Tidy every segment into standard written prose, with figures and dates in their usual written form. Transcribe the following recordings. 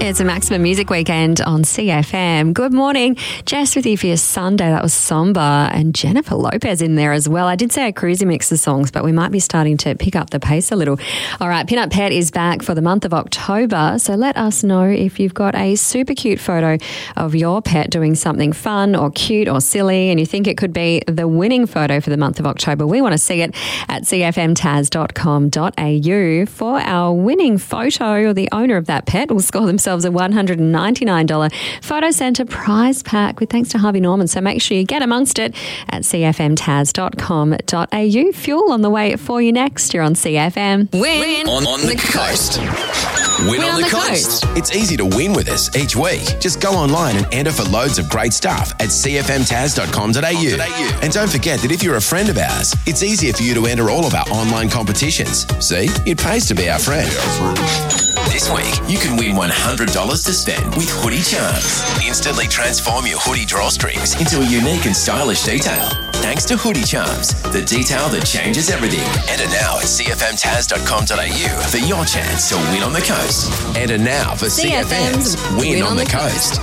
It's a Maximum Music Weekend on CFM. Good morning. Jess with you for your Sunday. That was Somber and Jennifer Lopez in there as well. I did say a cruisy mix of songs, but we might be starting to pick up the pace a little. All right, Pin Up Pet is back for the month of October. So let us know if you've got a super cute photo of your pet doing something fun or cute or silly and you think it could be the winning photo for the month of October. We want to see it at cfmtaz.com.au. For our winning photo, or the owner of that pet will score themselves a $199 Photo Centre prize pack with thanks to Harvey Norman. So make sure you get amongst it at cfmtaz.com.au. Fuel on the way for you next. You're on CFM. Win on the coast. Win on the coast. It's easy to win with us each week. Just go online and enter for loads of great stuff at cfmtaz.com.au. And don't forget that if you're a friend of ours, it's easier for you to enter all of our online competitions. See, it pays to be our friend. This week, you can win $100 to spend with Hoodie Charms. Instantly transform your hoodie drawstrings into a unique and stylish detail. Thanks to Hoodie Charms, the detail that changes everything. Enter now at cfmtaz.com.au for your chance to win on the coast. Enter now for CFM's Win on the Coast.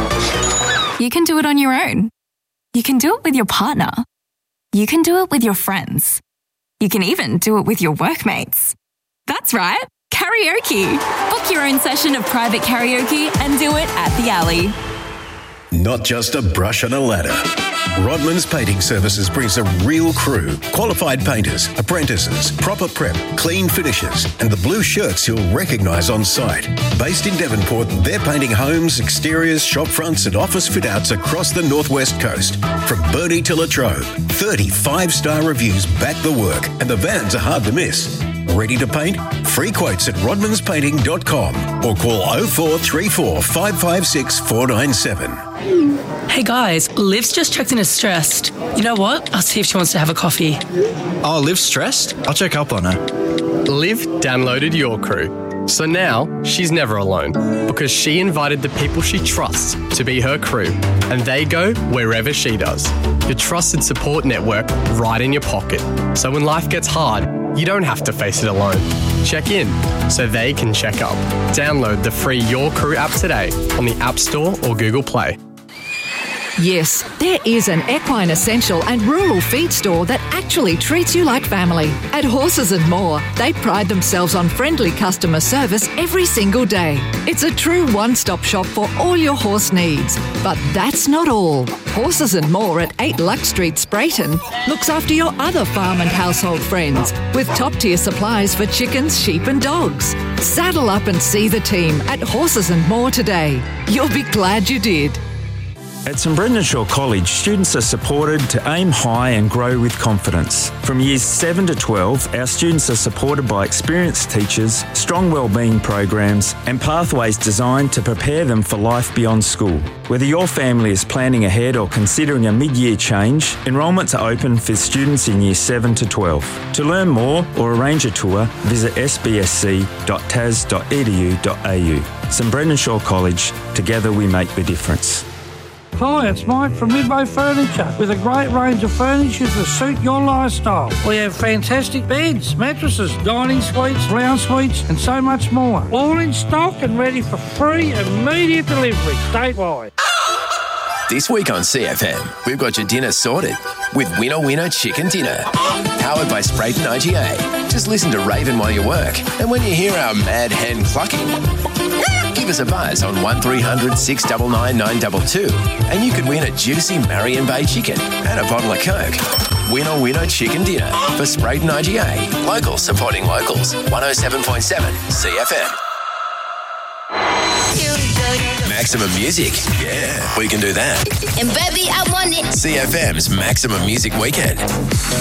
You can do it on your own. You can do it with your partner. You can do it with your friends. You can even do it with your workmates. That's right, karaoke. Book your own session of private karaoke and do it at the Alley. Not just a brush and a ladder. Rodman's Painting Services brings a real crew, qualified painters, apprentices, proper prep, clean finishes, and the blue shirts you'll recognise on site. Based in Devonport, they're painting homes, exteriors, shop fronts and office fit-outs across the northwest coast. From Burnie to Latrobe, 30 5-star reviews back the work, and the vans are hard to miss. Ready to paint? Free quotes at rodmanspainting.com or call 0434 556 497. Hey guys, Liv's just checked in as stressed. You know what? I'll see if she wants to have a coffee. Oh, Liv's stressed? I'll check up on her. Liv downloaded Your Crew. So now she's never alone because she invited the people she trusts to be her crew and they go wherever she does. Your trusted support network right in your pocket. So when life gets hard, you don't have to face it alone. Check in so they can check up. Download the free Your Crew app today on the App Store or Google Play. Yes, there is an equine essential and rural feed store that actually treats you like family. At Horses and More, they pride themselves on friendly customer service every single day. It's a true one-stop shop for all your horse needs. But that's not all. Horses and More at 8 Lux Street, Sprayton, looks after your other farm and household friends with top-tier supplies for chickens, sheep and dogs. Saddle up and see the team at Horses and More today. You'll be glad you did. At St Brendan Shaw College, students are supported to aim high and grow with confidence. From years 7 to 12, our students are supported by experienced teachers, strong wellbeing programs and pathways designed to prepare them for life beyond school. Whether your family is planning ahead or considering a mid-year change, enrolments are open for students in years 7 to 12. To learn more or arrange a tour, visit sbsc.tas.edu.au. St Brendan Shaw College, together we make the difference. Hi, it's Mike from Midway Furniture with a great range of furniture to suit your lifestyle. We have fantastic beds, mattresses, dining suites, lounge suites and so much more. All in stock and ready for free immediate delivery statewide. This week on CFM, we've got your dinner sorted with Winner Winner Chicken Dinner. Powered by Sprayton IGA. Just listen to Raven while you work. And when you hear our mad hen clucking, give us a buzz on 1300 699 922 and you could win a juicy Marion Bay chicken and a bottle of Coke. Winner Winner Chicken Dinner for Sprayton IGA. Locals supporting locals. 107.7 CFM. Maximum music. Yeah, we can do that. And baby, I want it. CFM's Maximum Music Weekend.